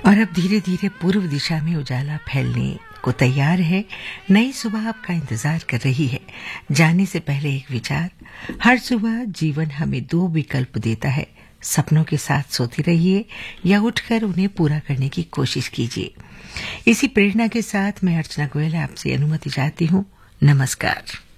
और अब धीरे धीरे पूर्व दिशा में उजाला फैलने को तैयार है। नई सुबह आपका इंतजार कर रही है। जाने से पहले एक विचार, हर सुबह जीवन हमें 2 विकल्प देता है। सपनों के साथ सोते रहिए या उठकर उन्हें पूरा करने की कोशिश कीजिए। इसी प्रेरणा के साथ मैं अर्चना गोयल आपसे अनुमति चाहती हूँ। नमस्कार।